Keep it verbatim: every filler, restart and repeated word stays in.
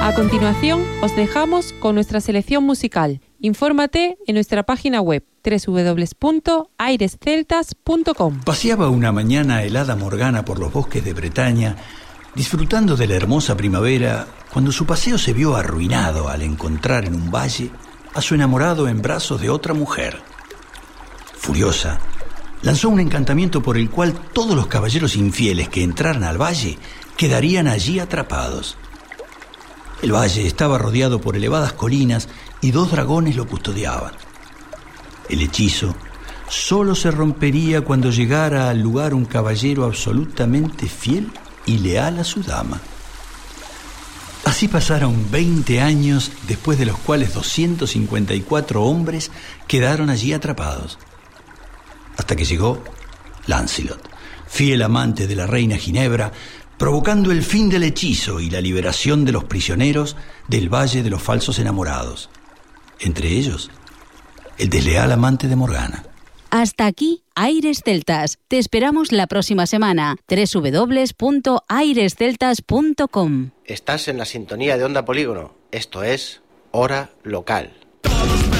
A continuación, os dejamos con nuestra selección musical. Infórmate en nuestra página web doble u doble u doble u punto aires celtas punto com. Paseaba una mañana helada Morgana por los bosques de Bretaña, disfrutando de la hermosa primavera, cuando su paseo se vio arruinado al encontrar en un valle a su enamorado en brazos de otra mujer. Furiosa, lanzó un encantamiento por el cual todos los caballeros infieles que entraran al valle quedarían allí atrapados. El valle estaba rodeado por elevadas colinas y dos dragones lo custodiaban. El hechizo solo se rompería cuando llegara al lugar un caballero absolutamente fiel y leal a su dama. Así pasaron veinte años, después de los cuales doscientos cincuenta y cuatro hombres quedaron allí atrapados, hasta que llegó Lancelot, fiel amante de la reina Ginebra, provocando el fin del hechizo y la liberación de los prisioneros del Valle de los Falsos Enamorados, entre ellos el desleal amante de Morgana. Hasta aquí Aires Celtas. Te esperamos la próxima semana. doble u doble u doble u punto aires celtas punto com. Estás en la sintonía de Onda Polígono. Esto es Hora Local.